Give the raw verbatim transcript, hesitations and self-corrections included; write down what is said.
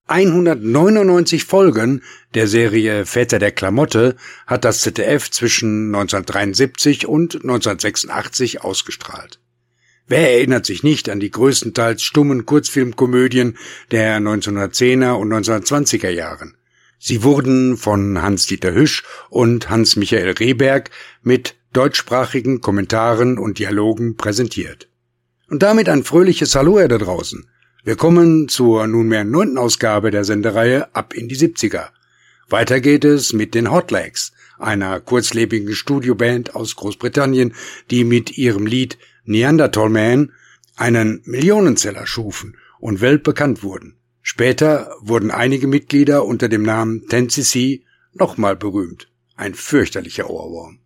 hundertneunundneunzig Folgen der Serie Väter der Klamotte hat das Z D F zwischen neunzehnhundertdreiundsiebzig und neunzehnhundertsechsundachtzig ausgestrahlt. Wer erinnert sich nicht an die größtenteils stummen Kurzfilmkomödien der neunzehnhundertzehner und neunzehnhundertzwanziger Jahren? Sie wurden von Hans-Dieter Hüsch und Hans-Michael Rehberg mit deutschsprachigen Kommentaren und Dialogen präsentiert. Und damit ein fröhliches Hallo ihr da draußen. Willkommen zur nunmehr neunten Ausgabe der Sendereihe Ab in die siebziger. Weiter geht es mit den Hot Legs, einer kurzlebigen Studioband aus Großbritannien, die mit ihrem Lied Neanderthal Man einen Millionenseller schufen und weltbekannt wurden. Später wurden einige Mitglieder unter dem Namen ten C C nochmal berühmt. Ein fürchterlicher Ohrwurm.